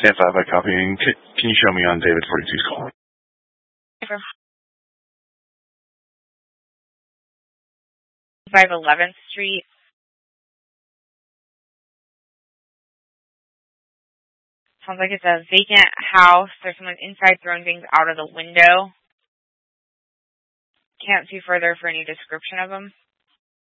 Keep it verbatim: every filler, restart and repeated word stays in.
Stand five by copying. Can, can you show me on David forty-two's call? five eleventh Street. Sounds like it's a vacant house. There's someone inside throwing things out of the window. Can't see further for any description of them.